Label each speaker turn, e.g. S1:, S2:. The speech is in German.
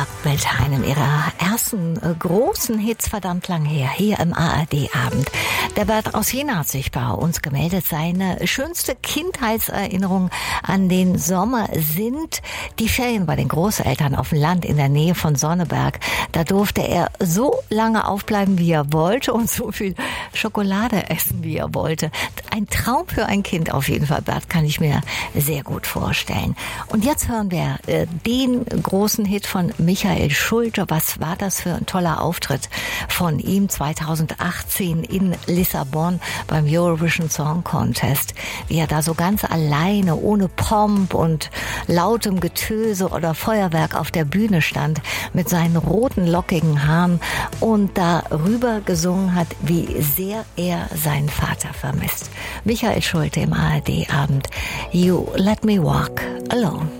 S1: mit einem ihrer ersten großen Hits, verdammt lang her, hier im ARD-Abend. Der Bert aus Jena hat sich bei uns gemeldet. Seine schönste Kindheitserinnerung an den Sommer sind die Ferien bei den Großeltern auf dem Land in der Nähe von Sonneberg. Da durfte er so lange aufbleiben, wie er wollte und so viel Schokolade essen, wie er wollte. Ein Traum für ein Kind auf jeden Fall, Bert, kann ich mir sehr gut vorstellen. Und jetzt hören wir den großen Hit von Michael Schulte. Was war das für ein toller Auftritt von ihm 2018 in Lissabon beim Eurovision Song Contest. Wie er da so ganz alleine, ohne Pomp und lautem Getöse oder Feuerwerk auf der Bühne stand, mit seinen roten, lockigen Haaren und darüber gesungen hat, wie sehr er seinen Vater vermisst. Michael Schulte im ARD-Abend. You Let Me Walk Alone.